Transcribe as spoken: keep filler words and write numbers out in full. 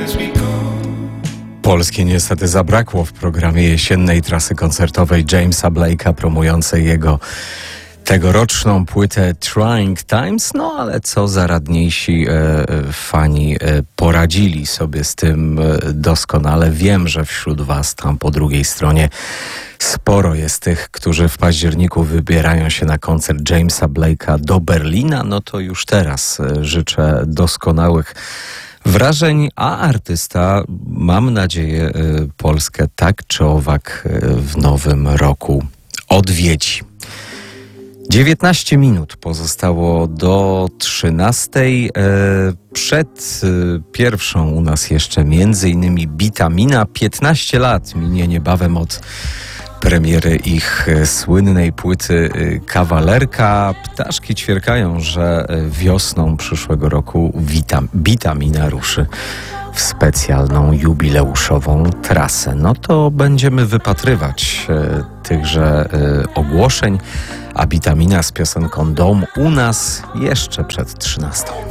Polskie niestety zabrakło w programie jesiennej trasy koncertowej Jamesa Blake'a promującej jego tegoroczną płytę Trying Times, no ale co zaradniejsi e, fani e, poradzili sobie z tym e, doskonale. Wiem, że wśród was tam po drugiej stronie sporo jest tych, którzy w październiku wybierają się na koncert Jamesa Blake'a do Berlina. No to już teraz e, życzę doskonałych wrażeń, a artysta, mam nadzieję, e, Polskę tak czy owak e, w nowym roku odwiedzi. dziewiętnaście minut pozostało do trzynastej. Przed pierwszą u nas jeszcze między innymi Bitamina. piętnaście lat minie niebawem od premiery ich słynnej płyty Kawalerka. Ptaszki ćwierkają, że wiosną przyszłego roku Witam, Bitamina ruszy w specjalną jubileuszową trasę. No to będziemy wypatrywać e, tychże e, ogłoszeń, a Bitamina z piosenką Dom u nas jeszcze przed trzynastą.